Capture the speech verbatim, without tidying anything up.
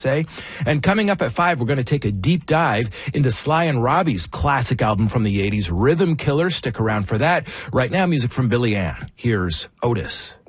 Say. And coming up at five, we're going to take a deep dive into Sly and Robbie's classic album from the eighties, Rhythm Killer. Stick around for that. Right now, music from Billy Ann. Here's Otis.